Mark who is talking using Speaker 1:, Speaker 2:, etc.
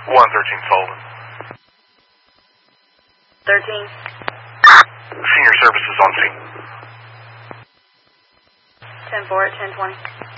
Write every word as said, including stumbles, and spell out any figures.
Speaker 1: one thirteen Sullivan.
Speaker 2: thirteen.
Speaker 1: Senior services on scene.
Speaker 2: ten four at ten twenty.